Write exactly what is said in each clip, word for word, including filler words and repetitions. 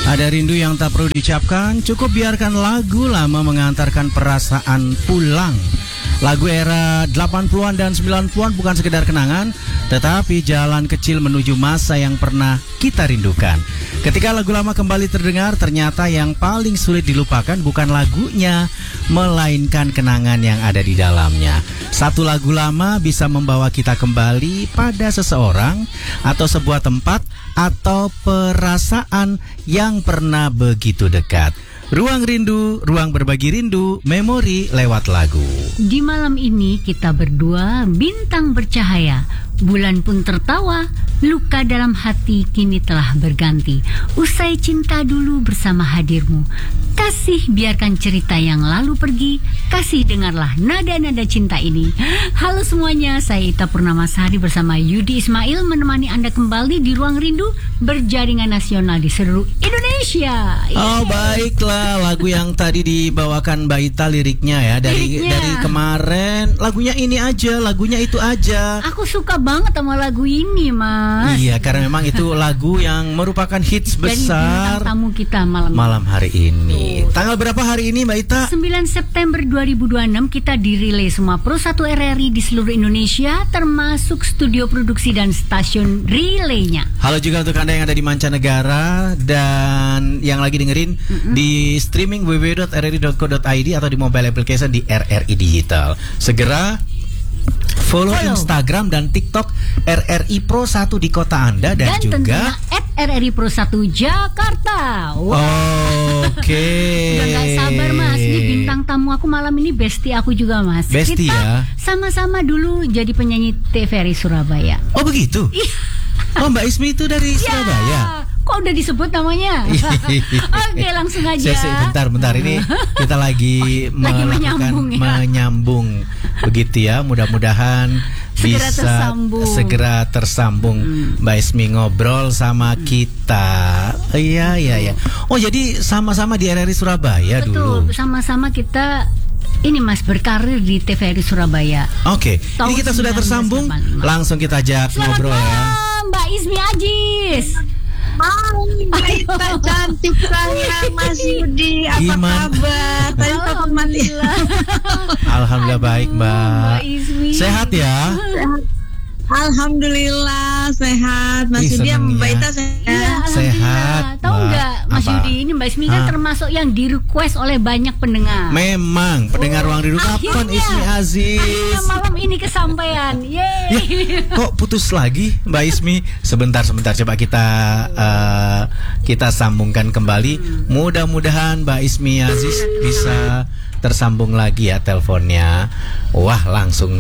Ada rindu yang tak perlu diucapkan, cukup biarkan lagu lama mengantarkan perasaan pulang. Lagu era delapan puluhan dan sembilan puluhan bukan sekedar kenangan, tetapi jalan kecil menuju masa yang pernah kita rindukan. Ketika lagu lama kembali terdengar, ternyata yang paling sulit dilupakan bukan lagunya, melainkan kenangan yang ada di dalamnya. Satu lagu lama bisa membawa kita kembali pada seseorang atau sebuah tempat atau perasaan yang pernah begitu dekat. Ruang rindu, ruang berbagi rindu, memori lewat lagu. Di malam ini kita berdua bintang bercahaya, bulan pun tertawa, luka dalam hati kini telah berganti. Usai cinta dulu bersama hadirmu, kasih biarkan cerita yang lalu pergi, kasih dengarlah nada-nada cinta ini. Halo semuanya, saya Ita Purnamasari bersama Yudi Ismail menemani Anda kembali di Ruang Rindu berjaringan nasional di seluruh Indonesia. Oh baiklah, lagu yang tadi dibawakan Mbak Ita liriknya ya dari Liriknya. dari kemarin lagunya ini aja, lagunya itu aja. Aku suka banget sama lagu ini, Mas. Iya, karena memang itu lagu yang merupakan hits Dari besar bintang tamu kita malam ini. malam hari ini. Tuh. Tanggal berapa hari ini Mbak Ita? sembilan September dua ribu dua puluh enam kita dirilai semua Pro satu R R I di seluruh Indonesia, termasuk studio produksi dan stasiun relaynya. Halo juga untuk Anda yang ada di mancanegara dan yang lagi dengerin mm-hmm. di streaming w w w dot r r i dot co dot i d atau di mobile application di R R I Digital. Segera follow, follow Instagram dan TikTok R R I Pro satu di kota Anda dan, dan juga at R R I Pro satu Jakarta. Wow. Oke. Okay. Udah gak sabar Mas, ini bintang tamu aku malam ini bestie aku juga Mas. Bestie ya? Kita sama-sama dulu jadi penyanyi T V R I Surabaya. Oh begitu? Oh Mbak Ismi itu dari ya. Surabaya? Kok udah disebut namanya? Oke, langsung aja. Sesi, bentar, bentar. Ini kita lagi, lagi melakukan menyambung, ya? menyambung begitu ya. Mudah-mudahan segera bisa tersambung. segera tersambung hmm. Mbak Ismi ngobrol sama hmm. kita. Iya, iya, iya. Oh, jadi sama-sama di R R I Surabaya. Betul, dulu. Betul, sama-sama kita ini Mas berkarir di T V R I Surabaya. Oke, ini kita sudah tersambung. Langsung kita ajak Selamat ngobrol malam, ya. Mbak Ismi Ajis. Hai, Mbak Ita cantik saya, Mas Yudi. Apa Gimana? kabar? Tadi takut mati. Alhamdulillah baik, Mbak. Mbak Ismi. Sehat ya? Sehat. Alhamdulillah sehat. Mas Ih, Yudi seneng Mbak ya. Ita sehat. Iya, Sehat, Tahu Mbak. nggak Mas Apa? Yudi, ini Mbak Ismi kan Hah? termasuk yang di request oleh banyak pendengar. Memang pendengar Ruang Rindu kapan Akhirnya. Ismi Aziz? Akhirnya malam ini kesampaian. Yeay. Ya, kok putus lagi Mbak Ismi? Sebentar sebentar coba kita uh, kita sambungkan kembali. Mudah-mudahan Mbak Ismi Aziz bisa tersambung lagi ya teleponnya. Wah, langsung.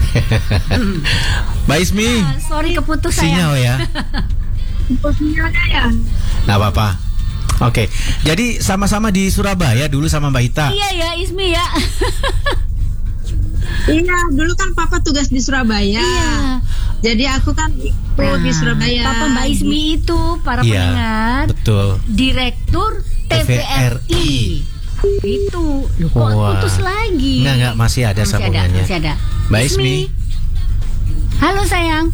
Mbak Ismi. Ah, sorry keputus Sinyal saya. ya. Sinyalnya ya. Nggak apa-apa. Oke, jadi sama-sama di Surabaya dulu sama Mbak Ita. Iya ya Ismi ya. Iya, dulu kan Papa tugas di Surabaya. Iya. Jadi aku kan ikut Nah, di Surabaya. Papa Mbak Ismi itu para Iya, pendengar, betul. Direktur T V R I. Itu, loh kok Wah. putus lagi? Enggak, enggak, masih ada masih sambungannya. Ada, masih ada. Mbak Ismi. Halo sayang.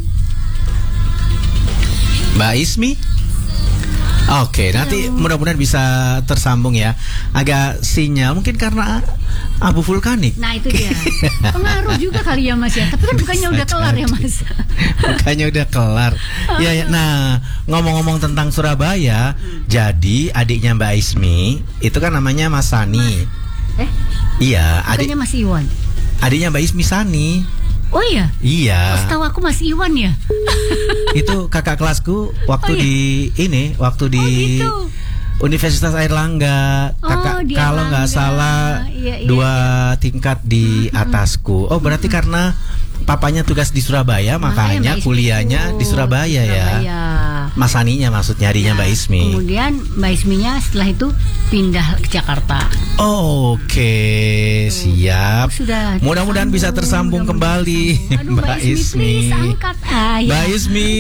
Mbak Ismi. Oke, nanti mudah-mudahan bisa tersambung ya. Agak sinyal mungkin karena abu vulkanik. Nah itu dia. Pengaruh juga kali ya Mas ya. Tapi kan bukannya udah kelar ya Mas. Bukannya udah kelar. Ya, ya. Nah, ngomong-ngomong tentang Surabaya, hmm. jadi adiknya Mbak Ismi itu kan namanya Mas Sani. Eh? Iya, adik. Bukannya Mas Iwan. Adiknya Mbak Ismi Sani. Oh iya. Iya. Setahu aku Mas Iwan ya. Itu kakak kelasku waktu Oh, iya? di ini, waktu di Oh, gitu. Universitas Airlangga. Kakak Oh, di kalau nggak Airlangga. salah Iya, iya, dua tingkat di atasku. Oh, berarti karena papanya tugas di Surabaya, makanya Mbak Ismi kuliahnya ikut di Surabaya, ya. Surabaya. Mas Saninya maksudnya adiknya Nah, Mbak Ismi. Kemudian Mbak Isminya setelah itu pindah ke Jakarta. Oh, Oke, siap. Oh, sudah Mudah-mudahan bisa tersambung mudah-mudahan kembali, tersambung. Aduh, Mbak Ismi. please angkat. Ah, ya. Mbak Ismi.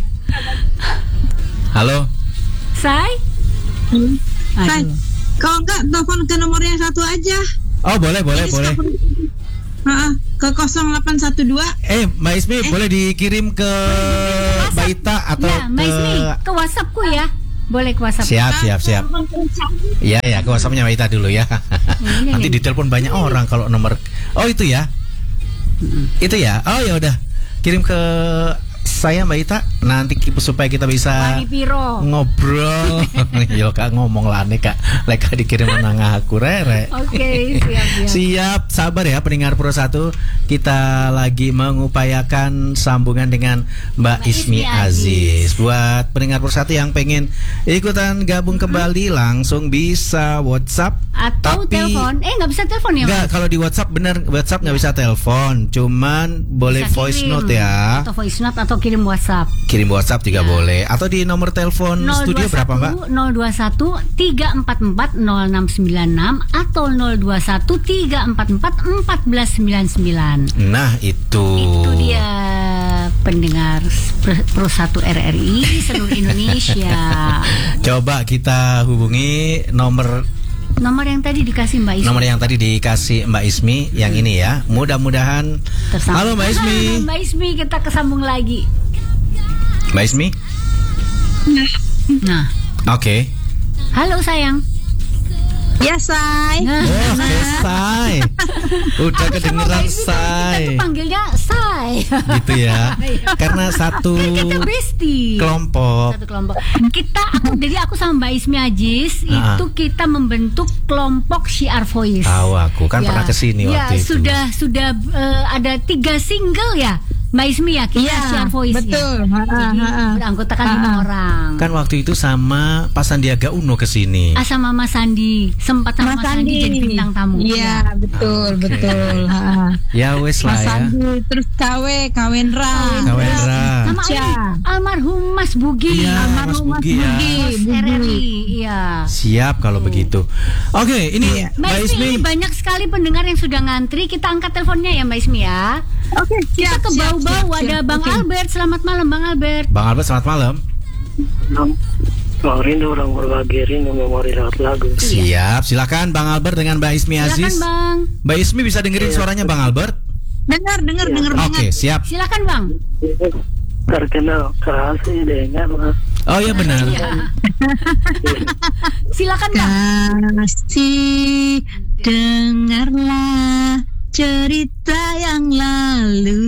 Halo. Say? Hmm. Say, Aduh. kalau enggak telepon ke nomor yang satu aja. Oh, boleh, boleh, Ini boleh. telepon- Ha-ha, ke nol delapan satu dua. Eh, Mbak Ismi Eh. boleh dikirim ke Mbak Ita atau Ya, Mbak ke Ismi, ke WhatsAppku ya. Boleh ke WhatsApp. Siap, siap, siap. Iya, ya, ke WhatsApp-nya Mbak Ita dulu ya. Ini, Nanti ini. ditelepon banyak orang kalau nomor. Oh, itu ya. Itu ya. Oh, ya udah. Kirim ke saya Mbak Ita nanti supaya kita bisa Mari piro. ngobrol. Yo Kak ngomong lah nih Kak. Leka dikirim menang aku rere. Oke, siap, siap. Siap, sabar ya pendengar Pro satu. Kita lagi mengupayakan sambungan dengan Mbak Ismi Aziz. Buat pendengar Pro satu yang pengen ikutan gabung kembali langsung bisa WhatsApp Atau tapi telepon. Eh, nggak bisa telepon ya, enggak, Mas? kalau di WhatsApp bener WhatsApp nggak bisa telepon, cuman boleh Bisa voice kirim. note ya. Atau voice note atau kirim WhatsApp. Kirim WhatsApp juga Ya. boleh. Atau di nomor telepon studio berapa Mbak? nol dua satu tiga empat empat nol enam sembilan enam atau nol dua satu tiga empat empat empat sembilan sembilan. Nah itu. Itu dia pendengar Pro- Pro satu R R I seluruh Indonesia. Coba kita hubungi nomor Nomor yang tadi dikasih Mbak Ismi. nomor yang tadi dikasih Mbak Ismi yang ini ya. Mudah-mudahan. Tersambung. Halo Mbak Ismi. Mbak Ismi, kita kesambung lagi. Mbak Ismi. Nah, Oke. halo sayang. Ya, say. Nah, Oh, selesai. Udah aku sama kedengeran Mbak Ismi kan say. kita tuh panggilnya say. Gitu ya. Karena satu Kita bestie. kelompok. Satu kelompok. Kita aku jadi aku sama Mbak Ismi Aziz Ah. itu kita membentuk kelompok Syiar Voice. Tahu aku kan Ya. pernah kesini Ya, waktu itu. sudah sudah eh, ada tiga single ya Mbak Ismi ya kita Iya, Syiar Voice betul. ya. Ha, Jadi ha, ha. beranggotakan Ha, lima ha. orang. Kan waktu itu sama Pak Sandiaga Uno kesini. Ah, sama Mas Sandi sempat sama Mas, Sandi jadi bintang tamu. Iya, betul, Oke. betul. Ha. Ya wes lah Mas ya. Sandi, terus Kawe, Kawendra. Kawendra. Sama Ica. ini, almarhum Mas Bugi. Iya, Mas Almarhum Mas Bugi ya. Bugi. Mas R R I. Iya. Siap kalau begitu. Oke, ini Iya. Mbak Mbak Ismi, Ismi. ini banyak sekali pendengar yang sudah ngantri. Kita angkat teleponnya ya Mbak Ismi ya. Oke, Kita siap, ke siap, bau-bau siap, ada siap. Bang Oke. Albert. Selamat malam Bang Albert. Bang Albert selamat malam. Bang Rindu orang berbagi rindu memori lewat lagu. Siap, silakan Bang Albert dengan Mbak Ismi Silakan Aziz. Bang. Mbak Ismi bisa dengerin suaranya Bang Albert? Dengar, dengar, dengar Oke, banget. siap. Silakan Bang. Terkenal kasih dengan Oh iya benar. Iya. Silakan Bang. Kasih, dengarlah cerita yang lalu.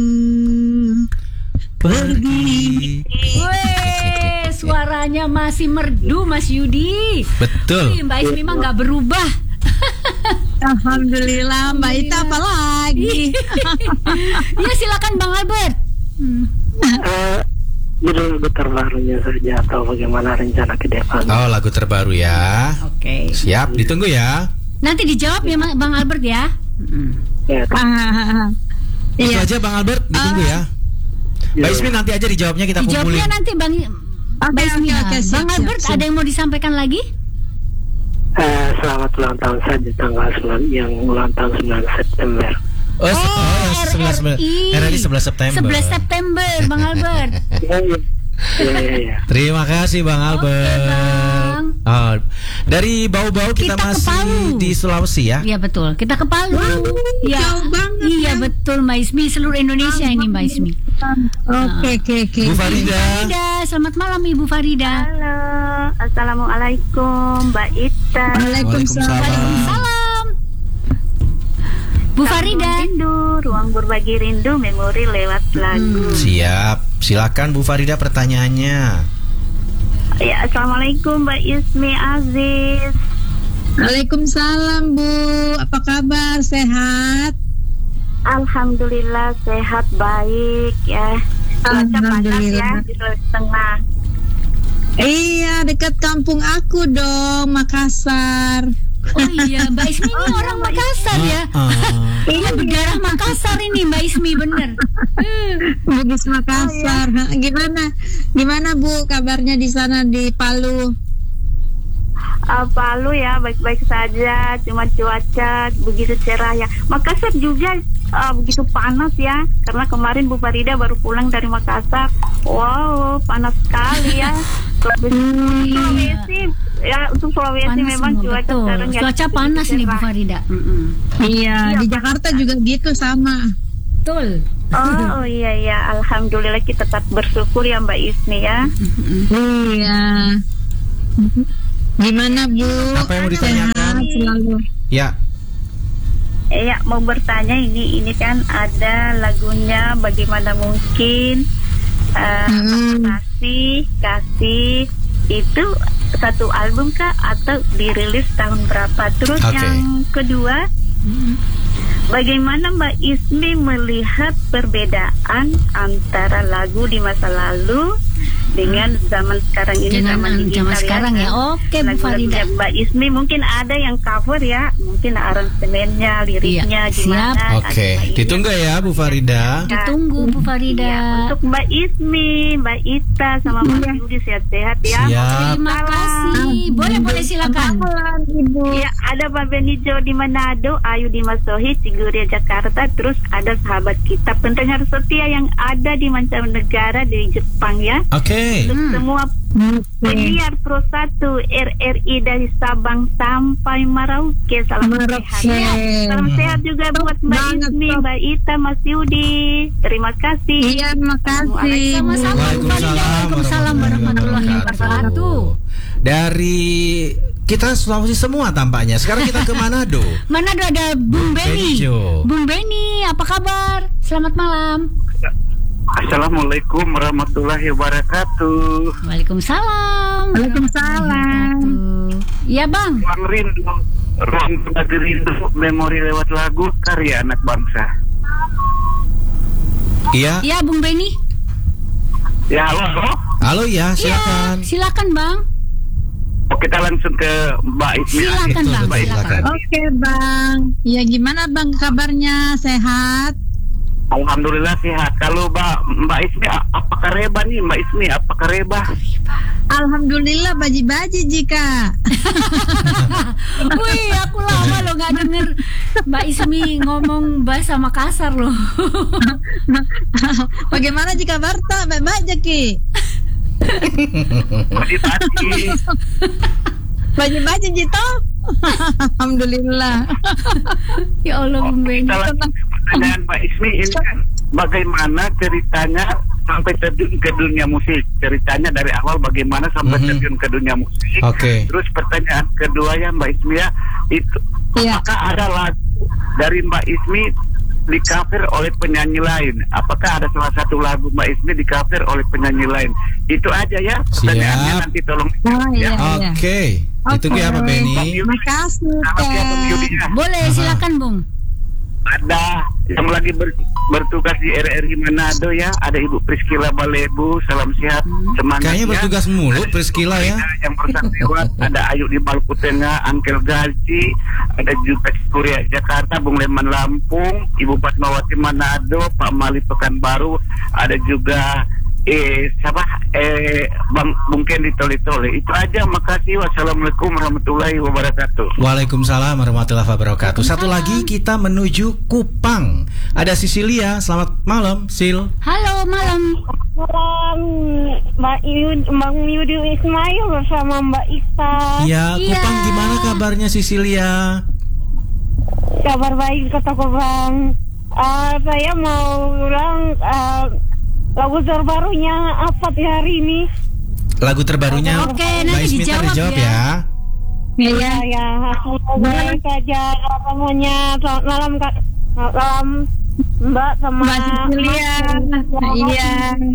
Pergi. Weh, suaranya masih merdu Mas Yudi. Ih, Betul. Mbak Ismi mah nggak berubah. Alhamdulillah, Mbak Ita apa lagi? Ya silakan Bang Albert. Hmm. uh, judul lagu terbarunya saja atau bagaimana rencana ke depan. Oh, lagu terbaru ya. Oke. Siap, ditunggu ya. Nanti dijawab ya Ma- Bang Albert ya. Mm. Ya, Ah, Itu Iya. aja Bang Albert, ditunggu ya. Mbak Ismi nanti aja dijawabnya kita kumpulin. Dijawabnya nanti Bang Mbak Ismi. oke, oke, siap, Bang siap, Albert siap. ada yang mau disampaikan lagi? uh, selamat ulang tahun saja tanggal sembilan yang ulang tahun sembilan September. Oh, se- oh, R sebelas R I. R R I sebelas September. sebelas September Bang Albert. Ya, ya, ya, ya, ya. Terima kasih Bang Albert. Bang. Oh, dari bau-bau kita, Kita ke masih Palu. di Sulawesi ya. Iya betul. Kita ke Palu. Ya. jauh banget Iya ya. betul Mbak Ismi, seluruh Indonesia ini Mbak Ismi. Oke, oke, oke. Bu Farida. Farida, selamat malam Ibu Farida. Halo, assalamualaikum Mbak Ita. Waalaikumsalam. Salam. Bu Farida. Rindu, ruang berbagi rindu, memori lewat lagu. Siap. Silakan Bu Farida pertanyaannya. Ya, assalamualaikum Mbak Ismi Aziz. Waalaikumsalam, Bu. Apa kabar? Sehat? Alhamdulillah sehat baik ya. Cuaca panas Alhamdulillah. ya di Sulawesi Tengah. Iya, dekat kampung aku dong, Makassar. Oh iya, Mbak Ismi ini orang Makassar ya. Ah, Iya berdarah Makassar ini Mbak Ismi bener. Bugis Makassar. Ha, Gimana? Gimana Bu kabarnya di sana di Palu? Uh, Palu ya baik-baik saja, cuma cuaca begitu cerah ya. Makassar juga uh, begitu panas ya, karena kemarin Bu Farida baru pulang dari Makassar. Wow, panas sekali ya. Sulawesi, Sulawesi ya untuk Sulawesi Panas memang semua, cuaca betul. sekarang ya Cuaca panas begitu nih Bu cerah. Farida. Mm-mm. Iya, di Jakarta juga gitu sama. Betul. Oh, oh iya iya, alhamdulillah kita tetap bersyukur ya Mbak Ismi ya. Iya. Gimana Bu? Apa yang mau ditanyakan? Sehat selalu. Ya. Iya, mau bertanya ini ini kan ada lagunya Bagaimana Mungkin, uh, Hmm. kasih kasih itu satu album kah atau dirilis tahun berapa? Terus Oke. yang kedua, bagaimana Mbak Ismi melihat perbedaan antara lagu di masa lalu dengan zaman sekarang ini, Dengan zaman digital zaman sekarang ya. Oke, Bu Lagu-lagunya Farida. Mbak Ismi mungkin ada yang cover ya, mungkin aransemennya, liriknya Iya, gimana. siap. Oke, Ada Mbak ditunggu ya Bu Farida. Ditunggu Bu Farida. Iya, untuk Mbak Ismi, Mbak Ita sama Mas Iya. Yudi sehat-sehat ya. Siap. Terima kasih. Boleh boleh silakan. Malam Ibu. Iya, ada Pak Benijo di Manado, Ayu di Masohi, Ciguria Jakarta, terus ada sahabat kita pendengar setia yang ada di mancanegara di Jepang ya. Oke. Untuk Hmm. semua Oke. penyiar Pro satu R R I dari Sabang sampai Merauke, salam Merauke. sehat. Salam sehat juga Top buat Mbak banget, Ismi, top. Mbak Ita, Mas Yudi. Terima kasih. Iya, makasih. Sama-sama Bu Farida. Waalaikumsalam warahmatullahi wabarakatuh. Dari kita Sulawesi semua tampaknya. Sekarang kita ke Manado. Manado ada Bung Beni. Benijo. Bung Beni, apa kabar? Selamat malam. Assalamualaikum warahmatullahi wabarakatuh. Waalaikumsalam. Waalaikumsalam. Ya Bang. Ruang rindu, ruang berbagi rindu, memori lewat lagu karya anak bangsa. Iya. Ya Bung Beni. Ya halo, halo. Halo ya, Iya, silakan. silakan Bang. Oh, kita langsung ke Mbak Ismi. Silakan Betul, Bang, betul, silakan. Oke Bang. Ya gimana Bang kabarnya? Sehat? Alhamdulillah sehat. Kalau Mbak Mbak Ismi apakah reba nih Mbak Ismi? Apakah reba? Alhamdulillah baji-baji jika. Wih, aku lama loh nggak denger Mbak Ismi ngomong bahasa Makassar loh. Bagaimana jika Barta? Baik-baik Ki. Pagi-pagi. Baji-baji Jito. Alhamdulillah. Ya Allah Bung Beni. Kita langsung ke pertanyaan Mbak Ismi ini kan bagaimana ceritanya sampai terjun ke dunia musik? Ceritanya dari awal bagaimana sampai Mhm. terjun ke dunia musik? Oke. Terus pertanyaan kedua ya Mbak Ismi ya, itu Iya. apakah ada lagu dari Mbak Ismi di cover oleh penyanyi lain? Apakah ada salah satu lagu Mbak Ismi di cover oleh penyanyi lain? Itu aja ya pertanyaannya, Siap. nanti tolong Oh, iya. ya. Oke. Ditunggu ya Pak Oke. Beni. Makasih Sama siapa Bang Teh. Yudi ya? Boleh silakan Bung. Ada yang lagi ber- bertugas di R R I Manado ya, ada Ibu Priskila Balebu, salam sehat, semangat Kayaknya ya. bertugas mulu Priskila ya. Yang bersangkutan ada Ayu di Maluku Tengah, Angkel Gaji, ada juga Cikuria Jakarta, Bung Leman Lampung, Ibu Fatmawati Manado, Pak Mali Pekanbaru, ada juga eh siapa eh Bang Bung Kendi Tole-Tole. Itu aja, makasih. Wassalamualaikum warahmatullahi wabarakatuh. Waalaikumsalam warahmatullahi wabarakatuh. Satu lagi kita menuju Kupang. Ada Sisilia. Selamat malam, Sil. Halo malam. Malam Mbak Yudi, Bang Yudi Ismail bersama Mbak Ita. Ya, Iya. Kupang gimana kabarnya Sisilia? Kabar baik kata Bang. Uh, saya mau ulang uh, lagu terbarunya apa di hari ini? Lagu terbarunya Oke, Mbak nanti Ismi dijawab dijawab ya. ya. Iya. Ya, semoga saja semuanya. Selamat malam Kak. Selamat malam Mbak sama Mbak Cecilia. Iya.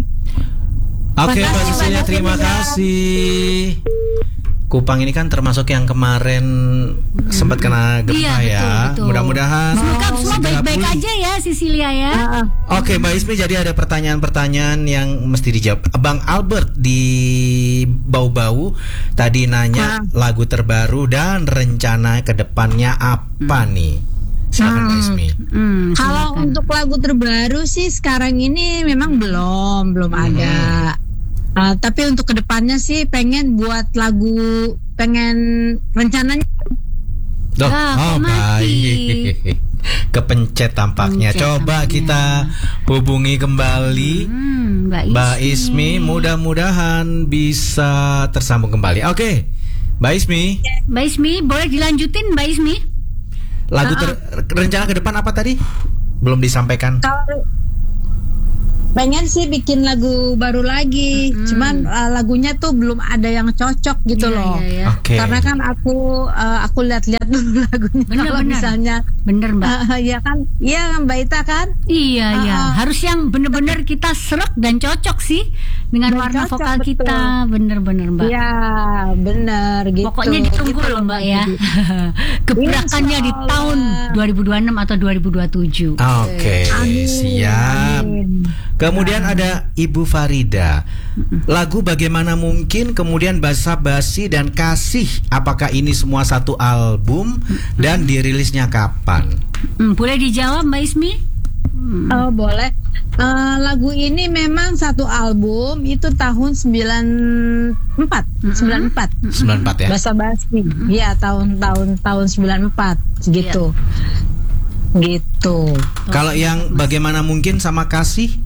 Oke, Makasih Mbak Sisilia, banyak, terima Cecilia. kasih. Kupang ini kan termasuk yang kemarin sempat kena gempa Iya, ya. betul, betul. Mudah-mudahan Semoga semua segera baik-baik pulih. aja ya Sisilia ya. Oke, Mbak Ismi, jadi ada pertanyaan-pertanyaan yang mesti dijawab. Bang Albert di Bau-Bau tadi nanya lagu terbaru dan rencana ke depannya apa nih? Silakan Mbak Ismi. Hmm, Kalau silakan. untuk lagu terbaru sih sekarang ini memang belum belum ada. Uh, tapi untuk kedepannya sih pengen buat lagu, pengen rencananya. Duh, Ah, oh kok mati? baik. Kepencet tampaknya. Pencet Coba tampaknya. kita hubungi kembali Hmm, Mbak Ismi. Mbak Ismi, mudah-mudahan bisa tersambung kembali. Oke, Mbak Ismi, Mbak Ismi, boleh dilanjutin Mbak Ismi? lagu ter- rencana ke depan apa tadi? Belum disampaikan. Kalau pengen sih bikin lagu baru lagi, Mm-mm. cuman uh, lagunya tuh belum ada yang cocok gitu Iya, loh. iya, iya. Oke. Karena kan aku uh, aku lihat-lihat dulu lagunya. Bener, Kalau bener. misalnya, Bener Mbak. uh, ya kan, iya Mbak Ita kan. Iya, Ah, iya. ah. Harus yang bener-bener kita serak dan cocok sih dengan Dan warna cocok, vokal betul. kita. Bener-bener Mbak. Iya, bener gitu. Pokoknya ditunggu Gitu loh Mbak ya. Gebrakannya di Insya Allah. tahun dua ribu dua puluh enam atau dua ribu dua puluh tujuh. Oke, Amin, siap. amin. Kemudian ada Ibu Farida. Lagu Bagaimana Mungkin, kemudian Basa-Basi dan Kasih. Apakah ini semua satu album dan dirilisnya kapan? Hmm, boleh dijawab Mbak Ismi? Oh boleh. Eh, lagu ini memang satu album, itu tahun sembilan empat, sembilan empat. sembilan puluh empat ya. Basa-basi. Iya, tahun-tahun tahun sembilan empat gitu. Gitu. Kalau yang Bagaimana Mungkin sama Kasih?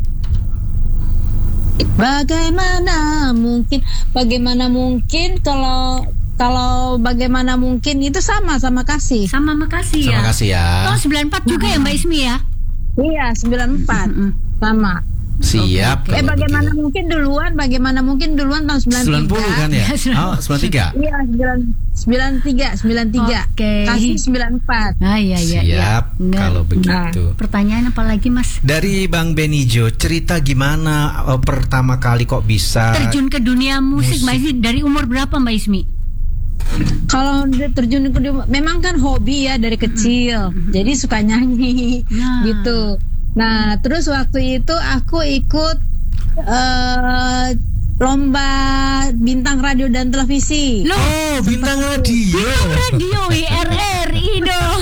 Bagaimana mungkin? Bagaimana mungkin kalau kalau bagaimana mungkin itu sama sama kasih. Sama Makasih ya. Sama Kasih ya. Tahun sembilan puluh empat juga ya Mbak Ismi ya? Iya, sembilan empat. Mm-mm. Sama. Siap. Eh kalau bagaimana begitu. mungkin duluan? Bagaimana mungkin duluan tahun sembilan sembilan tiga. puluh kan ya? Oh, sembilan puluh tiga. Iya, sembilan sembilan tiga, sembilan tiga. Oke. Kasih sembilan empat. Ah iya iya. iya. Siap Nah, kalau begitu. pertanyaan apa lagi Mas? Dari Bang Benijo, cerita gimana uh, pertama kali kok bisa Terjun ke dunia musik, musik. Mbak Ismi dari umur berapa Mbak Ismi? Kalau dia terjun ke dunia- memang kan hobi ya dari kecil. Jadi suka nyanyi Nah. gitu. Nah, terus waktu itu aku ikut eh, lomba bintang radio dan televisi. Loh, Oh, bintang radio. radio W R R I dong.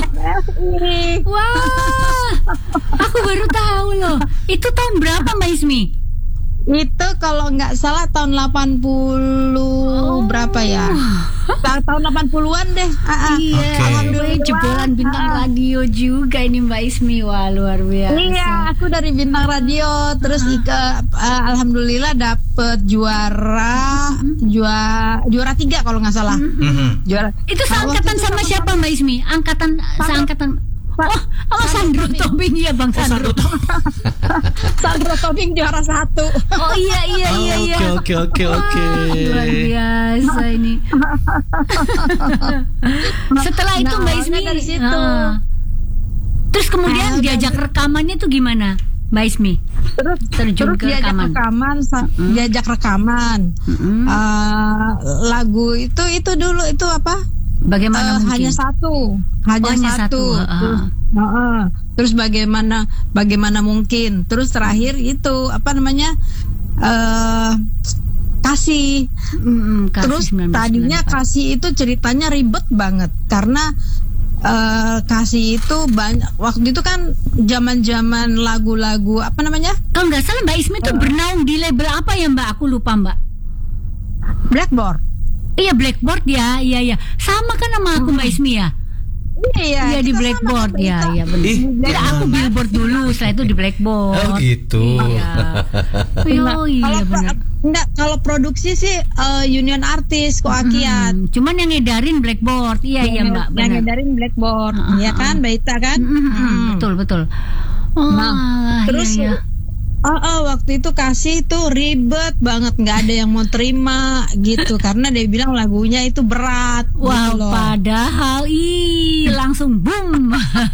Wah, aku baru tahu loh. Itu tahun berapa Mbak Ismi? Itu kalau nggak salah tahun delapan puluh berapa ya? Ta- tahun delapan puluhan deh. Ah, ah. Iya, Oke. alhamdulillah jebolan bintang Ah. radio juga ini Mbak Ismi. Wah, luar biasa. Iya, aku dari bintang radio, terus ika, uh, alhamdulillah dapet juara, juara, juara tiga kalau nggak salah. Mhm. Juara. Itu Nah, seangkatan waktu itu sama siapa Mbak Ismi? Angkatan seangkatan. Sa- Oh, oh Sandro Tobing ya Bang Sandro. Sandro Tobing juara satu. Oh iya iya iya Oh, iya. Oke oke oke Wah, oke. luar biasa ini. Setelah itu Nah, Mbak awalnya Ismi dari situ. ah. Terus kemudian Ah, diajak rekamannya tuh gimana Mbak Ismi? Terus Terjun terus ke diajak rekaman. rekaman, sa- diajak rekaman. Mm-mm. Uh, lagu itu itu dulu itu apa? Bagaimana Eh, mungkin? hanya satu, hanya, Oh, hanya satu. satu, ah. Terus, Heeh. Terus bagaimana bagaimana mungkin? Terus terakhir itu apa namanya? eh kasih. Mm-mm, Kasih Terus sembilan belas tadinya sembilan puluh empat. kasih itu ceritanya ribet banget karena eh kasih itu banyak waktu itu kan zaman-zaman lagu-lagu apa namanya? Kalau nggak salah Mbak Ismi tuh bernaung di label apa ya Mbak? Aku lupa Mbak. Blackboard. Iya Blackboard ya, iya iya. Sama kan sama aku Mbak Ismi ya? Iya Iya, di kita sama Blackboard kan, ya, kita. iya benar. Ih, Tidak, aku gimana? Billboard dulu, setelah itu di Blackboard. Oh gitu. Iya. Oh iya kalau benar. enggak kalau produksi sih eh, Union Artist kok Akiat. Hmm, cuman yang ngedarin Blackboard, iya iya Yang- Mbak, yang benar. ngedarin Blackboard, Ah, ah, ya kan, ah. Baita kan? Mm, mm, mm, Hmm. betul betul. Oh, Nah, alah, terus iya, iya. Oh, oh, waktu itu kasih tuh ribet banget, nggak ada yang mau terima gitu karena dia bilang lagunya itu berat. Wow, gitu loh. padahal ih langsung boom.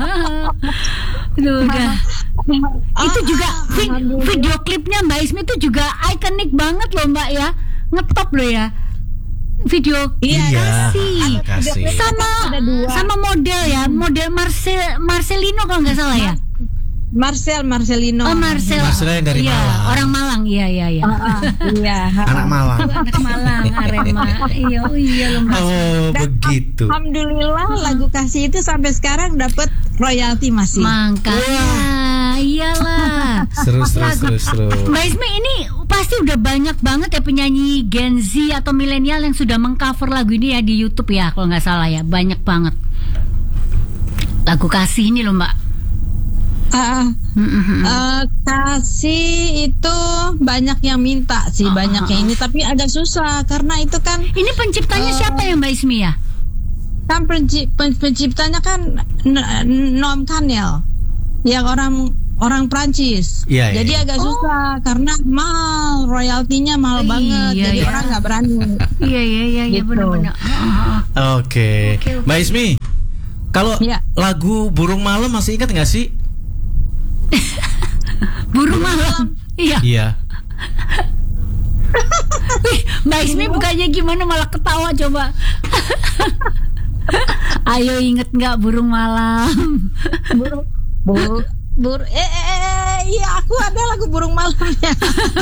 Duh, udah. Ah, Itu juga ah, vi- alhamdulillah. video klipnya Mbak Ismi itu juga ikonik banget loh Mbak ya. Ngetop loh ya. Video Iya, Iya. kasih. Kasih. Sama Ada dua. sama model ya, model Marcel Marcelino kalau nggak salah ya. Marcel Marcelino. Oh Marcel. Marcelnya yang dari Iya, Malang. orang Malang. Iya iya iya. Ah, ah, iya. Anak Malang. Anak Malang, Arema. Iya, oh iya loh Mbak. Oh begitu. Alhamdulillah lagu kasih itu sampai sekarang dapat royalti masih. Makanya iyalah. Seru seru seru seru. Mbak Ismi ini pasti udah banyak banget ya penyanyi Gen Z atau milenial yang sudah mengcover lagu ini ya di YouTube ya kalau nggak salah ya, banyak banget. Lagu kasih ini loh Mbak. Ah, Mm-mm. eh, kasih itu banyak yang minta sih, Ah, banyak ah, yang ah. ini tapi agak susah karena itu kan Ini penciptanya Eh, siapa ya Mbak Ismi ya? kan penci- pen- penciptanya kan N- Noam Kanel yang orang orang Prancis. Iya, iya, Jadi iya. agak susah karena mahal, royaltinya mahal Iya, banget. Jadi iya. orang nggak berani. Iya iya iya iya Gitu. benar-benar. Ah, Oke. Oke, oke. Mbak Ismi, kalau Iya. lagu Burung Malam masih ingat nggak sih? burung malam. Iya. Iya. Wih, Mbak Ismi bukannya gimana malah ketawa coba. Ayo inget nggak burung malam? Burung, bur, bur, eh, eh, eh, iya aku ada lagu burung malamnya.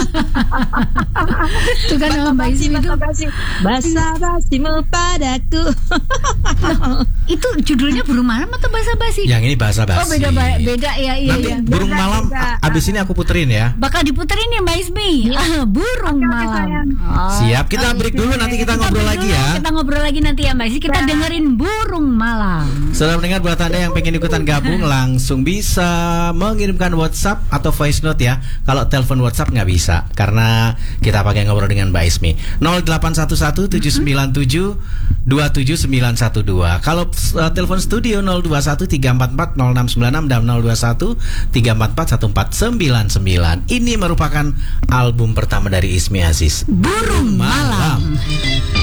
Itu kan sama Mbak Ismi itu. basa-basi, basa-basimu padaku. Itu judulnya burung malam atau basa-basi? Yang ini bahasa basi. Oh beda beda ya iya Nanti iya. Burung Beda, Malam beda. a- abis ini aku puterin ya. Bakal diputerin ya Mbak Ismi. Ah, burung Oke, oke, malam. sayang. Oh. Siap, kita break dulu, nanti kita ngobrol break lagi dulu, ya. Kita ngobrol lagi nanti ya Mbak Ismi. Kita dengerin burung malam. Sudah mendengar, buat Anda yang pengen ikutan gabung langsung bisa mengirimkan WhatsApp atau voice note ya. Kalau telepon WhatsApp nggak bisa karena kita pakai ngobrol dengan Mbak Ismi. nol delapan satu satu tujuh sembilan tujuh dua tujuh sembilan satu dua. Kalau uh, telepon studio nol dua satu tiga empat empat nol enam sembilan enam dan nol dua satu tiga empat empat satu empat sembilan sembilan. Ini merupakan album pertama dari Ismi Aziz, Burung malam.